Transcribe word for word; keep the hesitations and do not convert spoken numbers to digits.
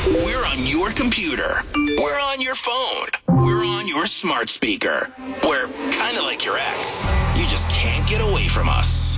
We're on your computer. We're on your phone. We're on your smart speaker. We're kind of like your ex. You just can't get away from us.